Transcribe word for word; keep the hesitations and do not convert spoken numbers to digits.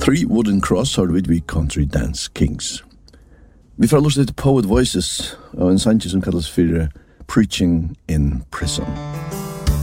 Three Wooden Cross har vi vid Country Dance Kings. Vi får lyst til Poet Voices og en sang som kalles for Preaching in Prison.